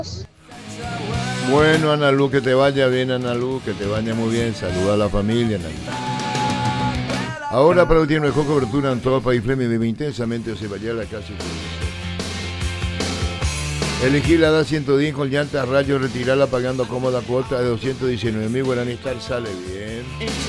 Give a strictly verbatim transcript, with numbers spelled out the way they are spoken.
Bueno, Ana Lu, que te vaya bien, Ana Lu, que te vaya muy bien. Saluda a la familia, Ana Lu. Ahora para tiene mejor cobertura en todo el país, Flemi vive intensamente o se vaya a la casa. Elegí la edad ciento diez con llantas rayos, retirarla pagando cómoda cuota de doscientos diecinueve mil guaraní, sale bien.